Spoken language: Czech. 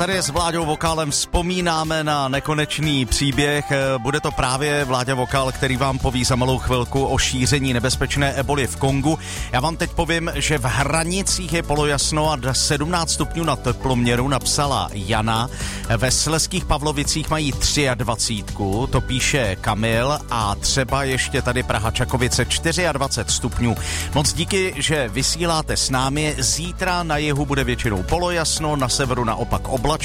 tady s Vláďou Vokálem vzpomínáme na nekonečný příběh. Bude to právě Vláďa Vokál, který vám poví za malou chvilku o šíření nebezpečné eboli v Kongu. Já vám teď povím, že v Hranicích je polojasno a 17 stupňů na teploměru, napsala Jana. Ve Slezských Pavlovicích mají 23, to píše Kamil, a třeba ještě tady Praha Čakovice 24 stupňů. Moc díky, že vysíláte s námi. Zítra na jihu bude většinou polojasno, na severu naopak oblačno.